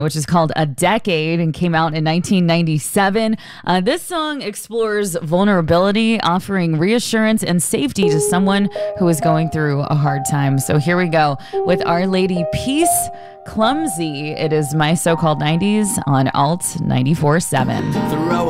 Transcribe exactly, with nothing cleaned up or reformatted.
which is called A Decade and came out in nineteen ninety-seven. Uh, this song explores vulnerability, offering reassurance and safety to someone who is going through a hard time. So here we go with Our Lady Peace, Clumsy. It is My So-Called nineties on Alt ninety-four point seven. Throw